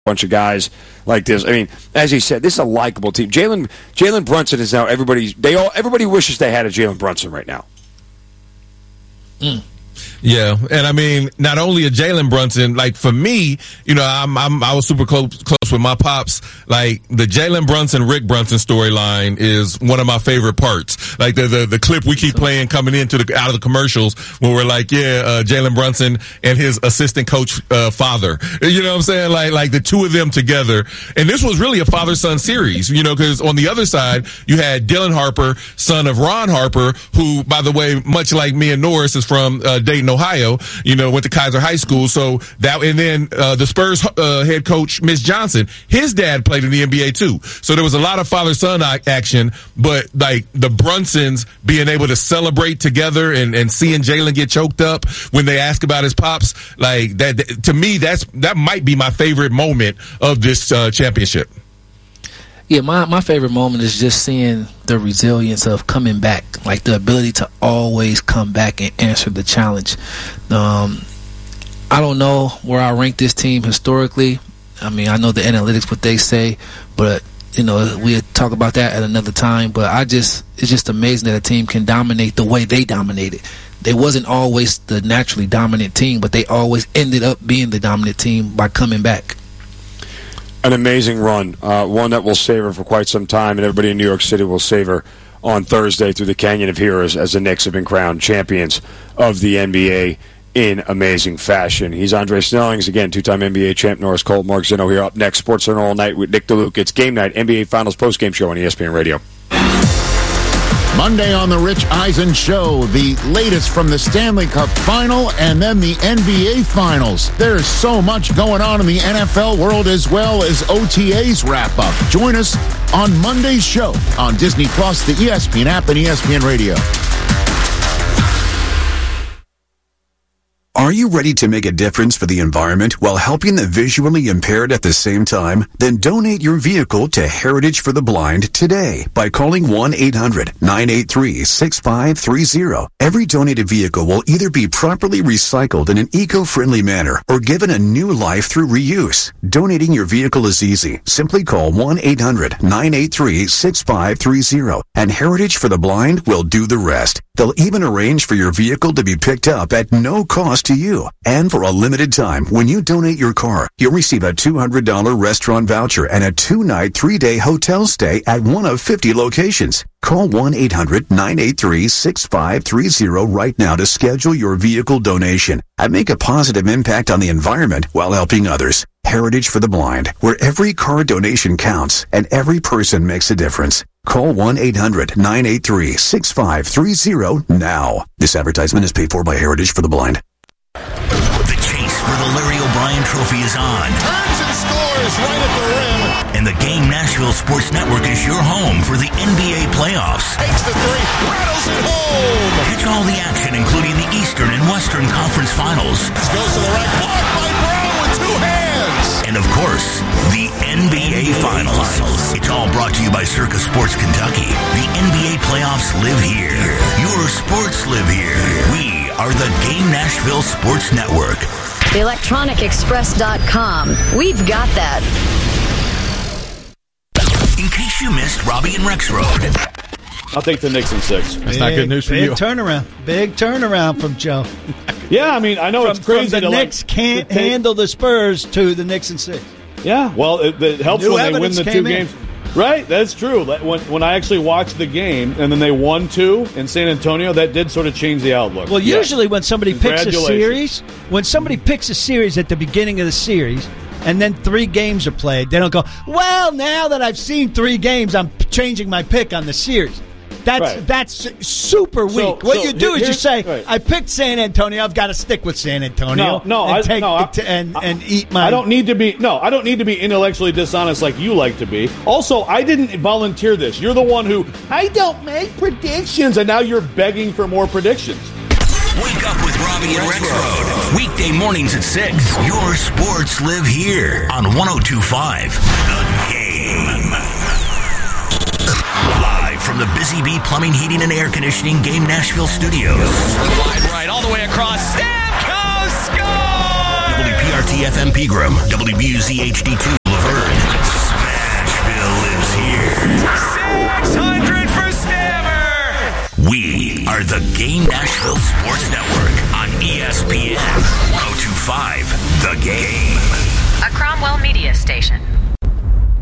bunch of guys like this. I mean, as he said, this is a likable team. Jalen Brunson is now everybody wishes they had a Jalen Brunson right now. Yeah, and I mean, not only a Jalen Brunson, like for me, you know, I was super close with my pops. Like the Jalen Brunson, Rick Brunson storyline is one of my favorite parts. Like the clip we keep playing coming into out of the commercials when we're like, Jalen Brunson and his assistant coach father. You know what I'm saying? Like the two of them together. And this was really a father-son series, you know, because on the other side you had Dylan Harper, son of Ron Harper, who, by the way, much like me and Norris, is from Dayton, Ohio, you know, went to Kaiser High School. So that, and then the Spurs head coach, Mitch Johnson, his dad played in the NBA too. So there was a lot of father-son action, but like the Brunsons being able to celebrate together and seeing Jalen get choked up when they ask about his pops, like that, to me, that might be my favorite moment of this championship. Yeah, my favorite moment is just seeing the resilience of coming back, like the ability to always come back and answer the challenge. I don't know where I rank this team historically. I mean, I know the analytics, what they say, but, you know, we'll talk about that at another time. But it's just amazing that a team can dominate the way they dominated. They wasn't always the naturally dominant team, but they always ended up being the dominant team by coming back. An amazing run, one that we'll savor for quite some time, and everybody in New York City will savor on Thursday through the Canyon of Heroes as the Knicks have been crowned champions of the NBA in amazing fashion. He's Andre Snellings, again, two-time NBA champ Norris Cole, Mark Zinno here up next. Sports Center all night with Nick DeLuke. It's Game Night, NBA Finals postgame show on ESPN Radio. Monday on the Rich Eisen Show, the latest from the Stanley Cup Final and then the NBA Finals. There's so much going on in the NFL world as well as OTAs wrap up. Join us on Monday's show on Disney+, the ESPN app, and ESPN Radio. Are you ready to make a difference for the environment while helping the visually impaired at the same time? Then donate your vehicle to Heritage for the Blind today by calling 1-800-983-6530. Every donated vehicle will either be properly recycled in an eco-friendly manner or given a new life through reuse. Donating your vehicle is easy. Simply call 1-800-983-6530 and Heritage for the Blind will do the rest. They'll even arrange for your vehicle to be picked up at no cost to you. And for a limited time, when you donate your car, you'll receive a $200 restaurant voucher and a 2-night, 3-day hotel stay at one of 50 locations. Call 1-800-983-6530 right now to schedule your vehicle donation and make a positive impact on the environment while helping others. Heritage for the Blind, where every car donation counts and every person makes a difference. Call 1-800-983-6530 now. This advertisement is paid for by Heritage for the Blind. The chase for the Larry O'Brien Trophy is on. Turns and scores right at the rim. And the Game Nashville Sports Network is your home for the NBA playoffs. Takes the three, rattles it home. Catch all the action, including the Eastern and Western Conference Finals. Goes to the right, blocked by Brown with two hands. And of course, the NBA Finals. It's all brought to you by Circa Sports Kentucky. The NBA playoffs live here. Your sports live here. We are the Game Nashville Sports Network. ElectronicExpress.com. We've got that. In case you missed Robbie and Rexroad. I'll take the Knicks in 6. That's not good news for you. Big turnaround from Joe. Yeah, I mean, I know it's crazy. From the Knicks can't handle the Spurs to the Knicks in 6. Yeah, well, it helps when they win the two games. Right, that's true. When I actually watched the game and then they won 2 in San Antonio, that did sort of change the outlook. Well, usually when somebody picks a series, at the beginning of the series, and then 3 games are played, they don't go, well, now that I've seen 3 games, I'm changing my pick on the series. That's super weak. What you do is you say, I picked San Antonio. I've got to stick with San Antonio. And eat my. I don't need to be intellectually dishonest like you like to be. Also, I didn't volunteer this. You're the one who I don't make predictions, and now you're begging for more predictions. Wake up with Robbie and Rexroad. Weekday mornings at 6. Your sports live here on 102.5 The Game. Live from the Busy Bee Plumbing, Heating, and Air Conditioning Game Nashville Studios. Wide right, all the way across. Stamkos score! WPRT FM Pegram, WBUZ HD2. the Game Nashville Sports Network on ESPN 1025 The Game. A Cromwell Media Station.